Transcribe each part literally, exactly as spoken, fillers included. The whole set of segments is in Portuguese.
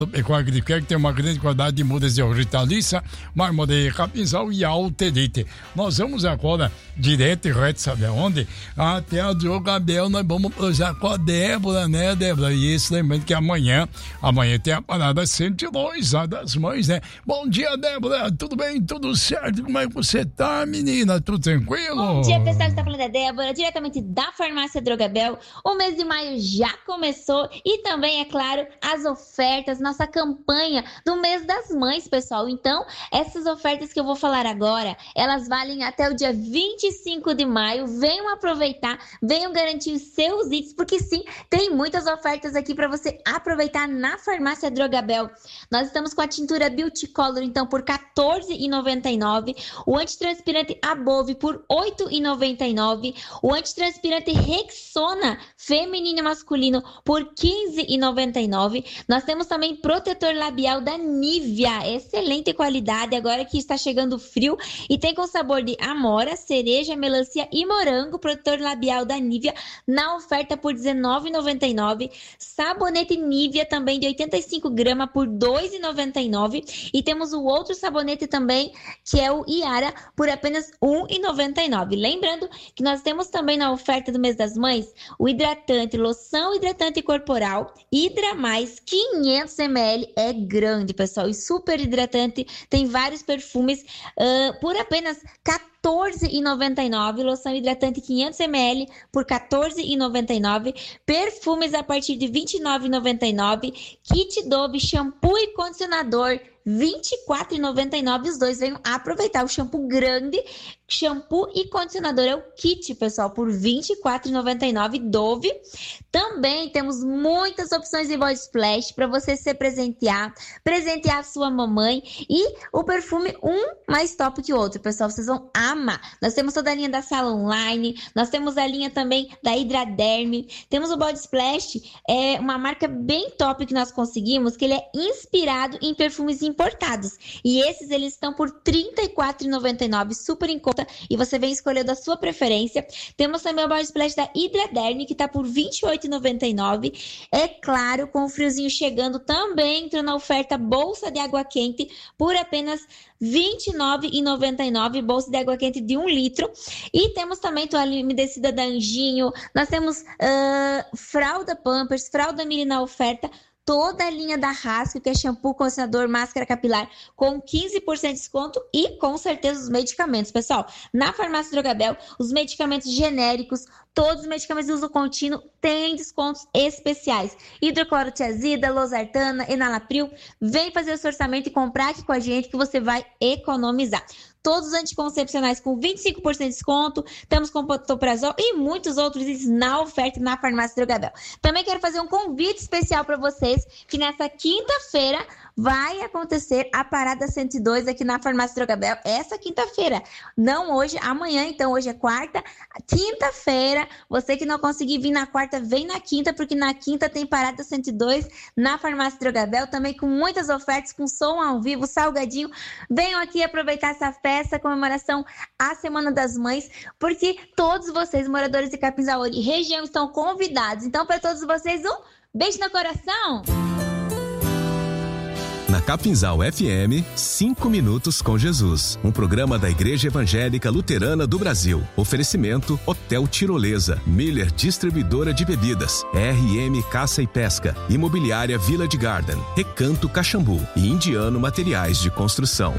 que tem uma grande quantidade de mudas de hortaliça, mármore de capinzal e alterite. Nós vamos agora direto e reto, sabe aonde? Até a Drogabel, nós vamos usar com a Débora, né, Débora? E esse, lembrando que amanhã, amanhã tem a parada cento e dois, a das mães, né? Bom dia, Débora, tudo bem? Tudo certo? Como é que você tá, menina? Tudo tranquilo? Bom dia, pessoal, que tá falando é Débora, diretamente da Farmácia Drogabel. O mês de maio já começou e também, é claro, as ofertas, nossa campanha do mês das mães, pessoal. Então, essas ofertas que eu vou falar agora, elas valem até o dia vinte e cinco de maio. Venham aproveitar, venham garantir os seus itens, porque sim, tem muitas ofertas aqui para você aproveitar na Farmácia Drogabel. Nós estamos com a tintura Beauty Color, então, por quatorze reais e noventa e nove centavos, o antitranspirante Above por oito reais e noventa e nove centavos, o antitranspirante Rexona feminino e masculino por quinze reais e noventa e nove centavos. Nós temos também protetor labial da Nivea, excelente qualidade, agora que está chegando o frio, e tem com sabor de amora, cereja, melancia e morango. Protetor labial da Nivea na oferta por dezenove reais e noventa e nove centavos. Sabonete Nivea também de oitenta e cinco gramas por dois reais e noventa e nove centavos. E temos o outro sabonete também, que é o Iara, por apenas um real e noventa e nove centavos. Lembrando que nós temos também na oferta do mês das mães o hidratante, loção hidratante corporal Hidra Mais quinhentos mililitros, é grande, pessoal, e super hidratante, tem vários perfumes, uh, por apenas quatorze reais e noventa e nove centavos, loção hidratante quinhentos mililitros por quatorze reais e noventa e nove centavos, perfumes a partir de vinte e nove reais e noventa e nove centavos, kit Dove shampoo e condicionador vinte e quatro reais e noventa e nove centavos, os dois venham aproveitar o shampoo grande, shampoo e condicionador é o kit, pessoal, por vinte e quatro reais e noventa e nove centavos, Dove. Também temos muitas opções de body splash para você se presentear, presentear a sua mamãe, e o perfume um mais top que o outro, pessoal, vocês vão amar. Nós temos toda a linha da Sala Online, nós temos a linha também da Hidraderm, temos o body splash, é uma marca bem top que nós conseguimos, que ele é inspirado em perfumes importados, e esses eles estão por trinta e quatro reais e noventa e nove centavos, super em conta, e você vem escolher da sua preferência. Temos também o body splash da Hidraderm, que está por vinte e oito reais e noventa e nove centavos, é claro, com o friozinho chegando, também entrou na oferta bolsa de água quente por apenas vinte e nove reais e noventa e nove centavos, bolsa de água quente de um litro, e temos também toalha umedecida da Anjinho, nós temos uh, fralda Pampers, fralda Mini na oferta, toda a linha da Rasco, que é shampoo, condicionador, máscara capilar, com quinze por cento de desconto, e com certeza os medicamentos, pessoal. Na Farmácia Drogabel, os medicamentos genéricos, todos os medicamentos de uso contínuo têm descontos especiais. Hidroclorotiazida, losartana, enalapril. Vem fazer o seu orçamento e comprar aqui com a gente que você vai economizar. Todos os anticoncepcionais com vinte e cinco por cento de desconto, temos com pantoprazol e muitos outros itens na oferta na Farmácia Drogabel. Também quero fazer um convite especial para vocês, que nessa quinta-feira vai acontecer a Parada cento e dois aqui na Farmácia Drogabel, essa quinta-feira, não hoje, amanhã, então hoje é quarta, quinta-feira, você que não conseguir vir na quarta, vem na quinta, porque na quinta tem Parada cento e dois na Farmácia Drogabel, também com muitas ofertas, com som ao vivo, salgadinho. Venham aqui aproveitar essa festa, comemoração à Semana das Mães, porque todos vocês, moradores de Capinzal e região, estão convidados. Então, para todos vocês, um beijo no coração! Na Capinzal F M, cinco minutos com Jesus. Um programa da Igreja Evangélica Luterana do Brasil. Oferecimento Hotel Tirolesa, Miller Distribuidora de Bebidas, R M Caça e Pesca, Imobiliária Village Garden, Recanto Caxambu e Indiano Materiais de Construção.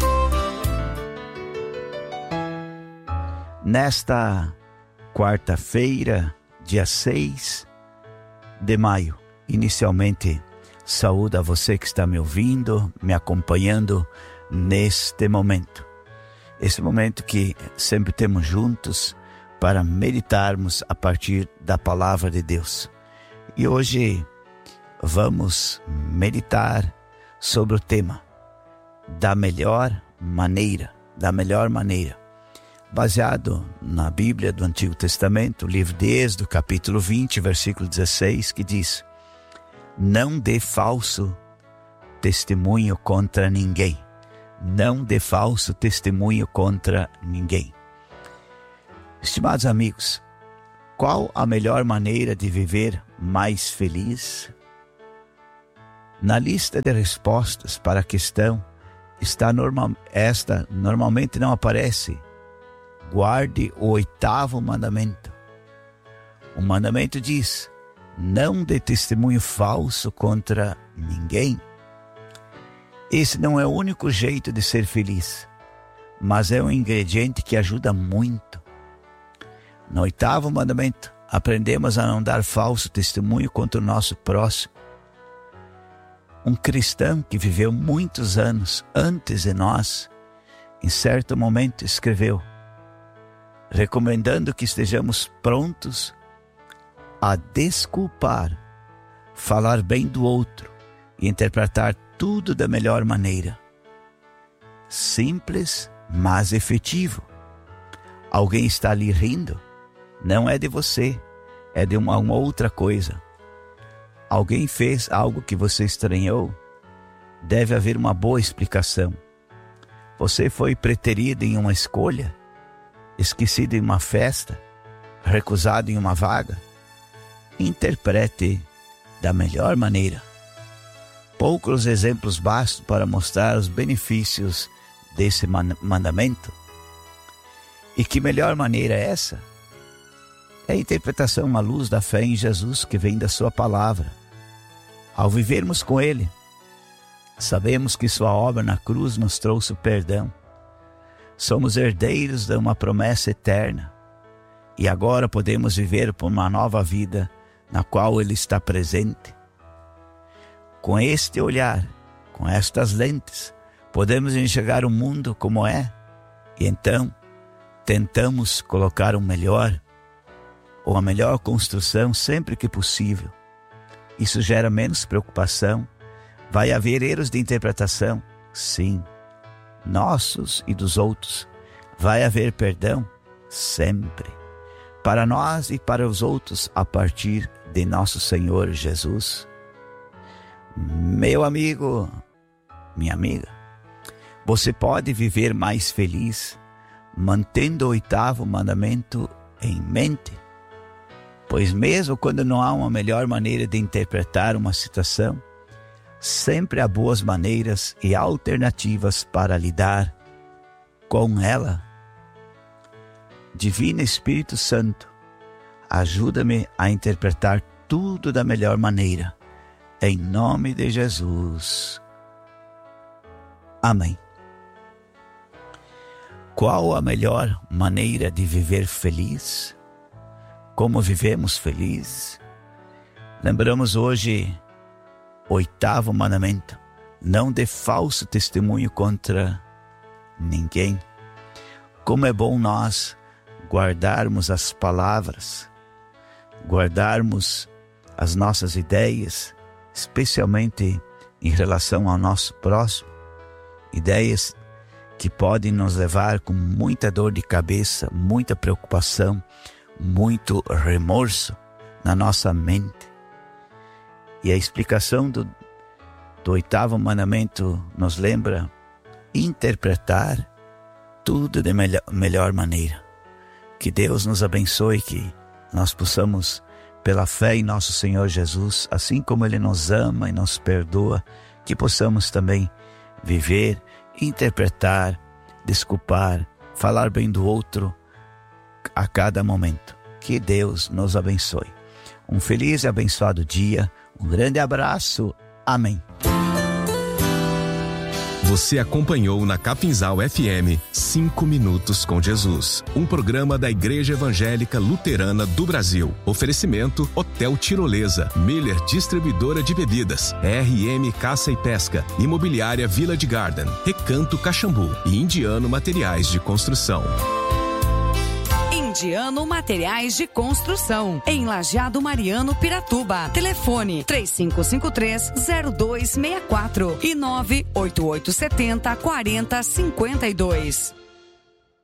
Nesta quarta-feira, dia seis de maio, inicialmente, saúde a você que está me ouvindo, me acompanhando neste momento. Esse momento que sempre temos juntos para meditarmos a partir da palavra de Deus. E hoje vamos meditar sobre o tema da melhor maneira, da melhor maneira. Baseado na Bíblia do Antigo Testamento, o livro de Êxodo, capítulo vinte, versículo dezesseis, que diz: não dê falso testemunho contra ninguém. Não dê falso testemunho contra ninguém. Estimados amigos, qual a melhor maneira de viver mais feliz? Na lista de respostas para a questão, está normal, esta normalmente não aparece. Guarde o oitavo mandamento. O mandamento diz: não dê testemunho falso contra ninguém. Esse não é o único jeito de ser feliz, mas é um ingrediente que ajuda muito. No oitavo mandamento, aprendemos a não dar falso testemunho contra o nosso próximo. Um cristão que viveu muitos anos antes de nós, em certo momento escreveu, recomendando que estejamos prontos a desculpar, falar bem do outro e interpretar tudo da melhor maneira. Simples, mas efetivo. Alguém está ali rindo? Não é de você, é de uma, uma outra coisa. Alguém fez algo que você estranhou? Deve haver uma boa explicação. Você foi preterido em uma escolha? Esquecido em uma festa? Recusado em uma vaga? Interprete da melhor maneira. Poucos exemplos bastam para mostrar os benefícios desse mandamento. E que melhor maneira é essa? É a interpretação à luz da fé em Jesus que vem da sua palavra. Ao vivermos com Ele, sabemos que sua obra na cruz nos trouxe o perdão. Somos herdeiros de uma promessa eterna. E agora podemos viver por uma nova vida na qual Ele está presente. Com este olhar, com estas lentes, podemos enxergar o mundo como é. E então, tentamos colocar o melhor ou a melhor construção sempre que possível. Isso gera menos preocupação. Vai haver erros de interpretação? Sim. Nossos e dos outros. Vai haver perdão? Sempre. Para nós e para os outros, a partir de nosso Senhor Jesus. Meu amigo, minha amiga, você pode viver mais feliz mantendo o oitavo mandamento em mente. Pois mesmo quando não há uma melhor maneira de interpretar uma situação, sempre há boas maneiras e alternativas para lidar com ela. Divino Espírito Santo, ajuda-me a interpretar tudo da melhor maneira. Em nome de Jesus. Amém. Qual a melhor maneira de viver feliz? Como vivemos felizes? Lembramos hoje o oitavo mandamento. Não dê falso testemunho contra ninguém. Como é bom nós guardarmos as palavras, guardarmos as nossas ideias, especialmente em relação ao nosso próximo. Ideias que podem nos levar com muita dor de cabeça, muita preocupação, muito remorso na nossa mente. E a explicação do, do oitavo mandamento nos lembra interpretar tudo de melhor, melhor maneira. Que Deus nos abençoe, que nós possamos, pela fé em nosso Senhor Jesus, assim como Ele nos ama e nos perdoa, que possamos também viver, interpretar, desculpar, falar bem do outro a cada momento. Que Deus nos abençoe. Um feliz e abençoado dia. Um grande abraço. Amém. Você acompanhou na Capinzal F M cinco minutos com Jesus, um programa da Igreja Evangélica Luterana do Brasil. Oferecimento Hotel Tirolesa, Miller Distribuidora de Bebidas, R M Caça e Pesca, Imobiliária Village Garden, Recanto Caxambu e Indiano Materiais de Construção. Indiano Materiais de Construção, em Lajeado Mariano, Piratuba. Telefone três cinco cinco três, zero dois seis quatro e nove oito oito sete zero, quatro zero cinco dois.